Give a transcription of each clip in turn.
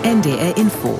NDR Info.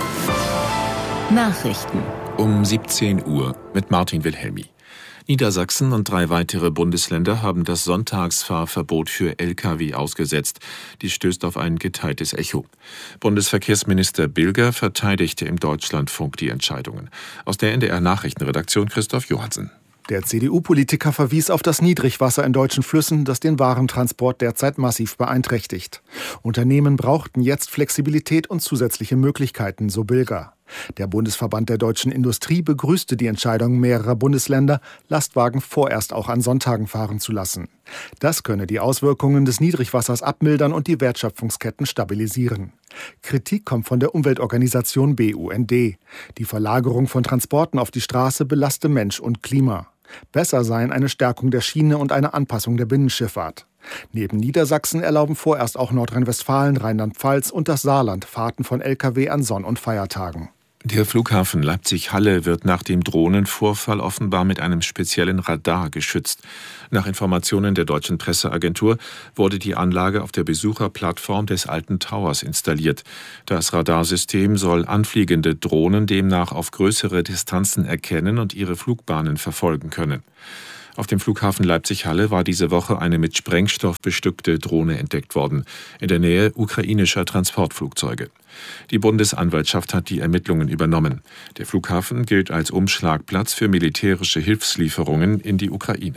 Nachrichten. Um 17 Uhr mit Martin Wilhelmi. Niedersachsen und 3 weitere Bundesländer haben das Sonntagsfahrverbot für Lkw ausgesetzt. Dies stößt auf ein geteiltes Echo. Bundesverkehrsminister Bilger verteidigte im Deutschlandfunk die Entscheidungen. Aus der NDR Nachrichtenredaktion Christoph Johansen. Der CDU-Politiker verwies auf das Niedrigwasser in deutschen Flüssen, das den Warentransport derzeit massiv beeinträchtigt. Unternehmen brauchten jetzt Flexibilität und zusätzliche Möglichkeiten, so Bilger. Der Bundesverband der deutschen Industrie begrüßte die Entscheidung mehrerer Bundesländer, Lastwagen vorerst auch an Sonntagen fahren zu lassen. Das könne die Auswirkungen des Niedrigwassers abmildern und die Wertschöpfungsketten stabilisieren. Kritik kommt von der Umweltorganisation BUND. Die Verlagerung von Transporten auf die Straße belaste Mensch und Klima. Besser seien eine Stärkung der Schiene und eine Anpassung der Binnenschifffahrt. Neben Niedersachsen erlauben vorerst auch Nordrhein-Westfalen, Rheinland-Pfalz und das Saarland Fahrten von Lkw an Sonn- und Feiertagen. Der Flughafen Leipzig-Halle wird nach dem Drohnenvorfall offenbar mit einem speziellen Radar geschützt. Nach Informationen der deutschen Presseagentur wurde die Anlage auf der Besucherplattform des Alten Towers installiert. Das Radarsystem soll anfliegende Drohnen demnach auf größere Distanzen erkennen und ihre Flugbahnen verfolgen können. Auf dem Flughafen Leipzig-Halle war diese Woche eine mit Sprengstoff bestückte Drohne entdeckt worden, in der Nähe ukrainischer Transportflugzeuge. Die Bundesanwaltschaft hat die Ermittlungen übernommen. Der Flughafen gilt als Umschlagplatz für militärische Hilfslieferungen in die Ukraine.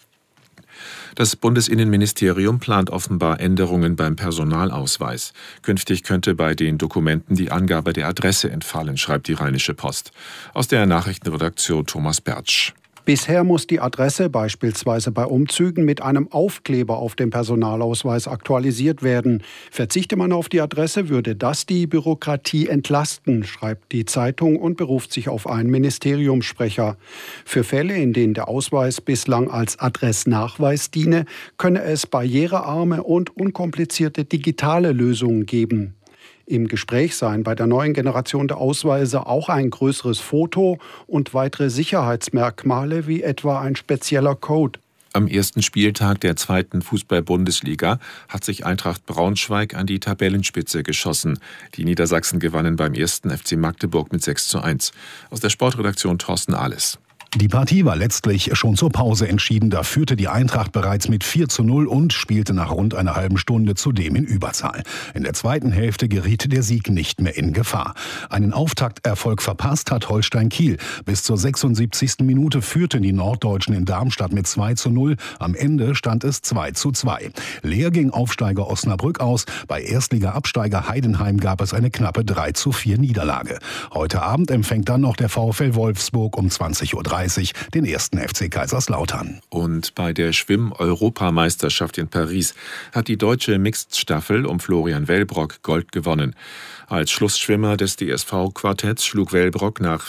Das Bundesinnenministerium plant offenbar Änderungen beim Personalausweis. Künftig könnte bei den Dokumenten die Angabe der Adresse entfallen, schreibt die Rheinische Post. Aus der Nachrichtenredaktion Thomas Bertsch. Bisher muss die Adresse beispielsweise bei Umzügen mit einem Aufkleber auf dem Personalausweis aktualisiert werden. Verzichte man auf die Adresse, würde das die Bürokratie entlasten, schreibt die Zeitung und beruft sich auf einen Ministeriumssprecher. Für Fälle, in denen der Ausweis bislang als Adressnachweis diene, könne es barrierearme und unkomplizierte digitale Lösungen geben. Im Gespräch seien bei der neuen Generation der Ausweise auch ein größeres Foto und weitere Sicherheitsmerkmale wie etwa ein spezieller Code. Am ersten Spieltag der 2. Fußball-Bundesliga hat sich Eintracht Braunschweig an die Tabellenspitze geschossen. Die Niedersachsen gewannen beim 1. FC Magdeburg mit 6:1. Aus der Sportredaktion Thorsten Ahles. Die Partie war letztlich schon zur Pause entschieden. Da führte die Eintracht bereits mit 4:0 und spielte nach rund einer halben Stunde zudem in Überzahl. In der zweiten Hälfte geriet der Sieg nicht mehr in Gefahr. Einen Auftakterfolg verpasst hat Holstein Kiel. Bis zur 76. Minute führten die Norddeutschen in Darmstadt mit 2:0. Am Ende stand es 2:2. Leer ging Aufsteiger Osnabrück aus. Bei Erstliga-Absteiger Heidenheim gab es eine knappe 3:4 Niederlage. Heute Abend empfängt dann noch der VfL Wolfsburg um 20:30 den 1. FC Kaiserslautern. Und bei der Schwimm-Europameisterschaft in Paris hat die deutsche Mixed-Staffel um Florian Wellbrock Gold gewonnen. Als Schlussschwimmer des DSV-Quartetts schlug Wellbrock nach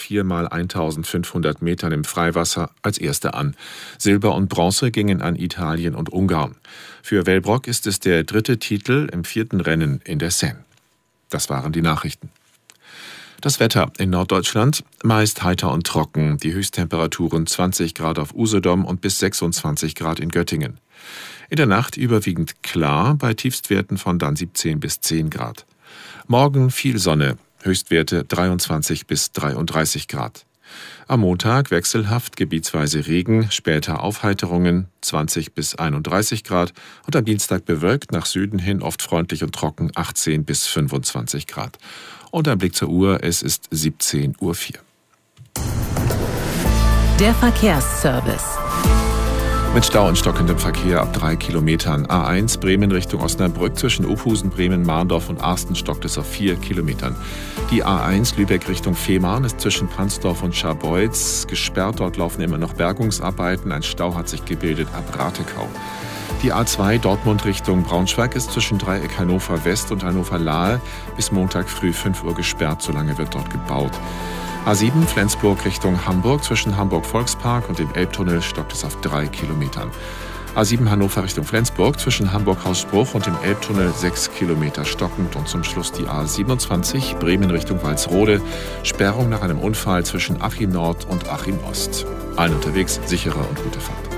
4x1500 Metern im Freiwasser als Erster an. Silber und Bronze gingen an Italien und Ungarn. Für Wellbrock ist es der 3. Titel im 4. Rennen in der Seine. Das waren die Nachrichten. Das Wetter in Norddeutschland meist heiter und trocken. Die Höchsttemperaturen 20 Grad auf Usedom und bis 26 Grad in Göttingen. In der Nacht überwiegend klar, bei Tiefstwerten von dann 17 bis 10 Grad. Morgen viel Sonne, Höchstwerte 23 bis 33 Grad. Am Montag wechselhaft, gebietsweise Regen, später Aufheiterungen 20 bis 31 Grad und am Dienstag bewölkt, nach Süden hin oft freundlich und trocken 18 bis 25 Grad. Und ein Blick zur Uhr, es ist 17:04 Uhr. Der Verkehrsservice. Mit Stau und stockendem Verkehr ab 3 Kilometern. A1 Bremen Richtung Osnabrück zwischen Ophusen, Bremen, Mahndorf und Arsten stockt es auf 4 Kilometern. Die A1 Lübeck Richtung Fehmarn ist zwischen Pansdorf und Scharbeutz gesperrt. Dort laufen immer noch Bergungsarbeiten. Ein Stau hat sich gebildet ab Ratekau. Die A2 Dortmund Richtung Braunschweig ist zwischen Dreieck Hannover West und Hannover Lahe bis Montag früh 5 Uhr gesperrt. Solange wird dort gebaut. A7 Flensburg Richtung Hamburg zwischen Hamburg-Volkspark und dem Elbtunnel stockt es auf 3 Kilometern. A7 Hannover Richtung Flensburg zwischen Hamburg-Hausbruch und dem Elbtunnel 6 Kilometer stockend. Und zum Schluss die A27 Bremen Richtung Walsrode. Sperrung nach einem Unfall zwischen Achim Nord und Achim Ost. Allen unterwegs sichere und gute Fahrt.